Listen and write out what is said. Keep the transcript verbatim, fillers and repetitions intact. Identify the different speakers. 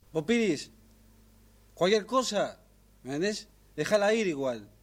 Speaker 1: Vos, Piris, cualquier cosa, ¿me entendés? Dejala ir igual.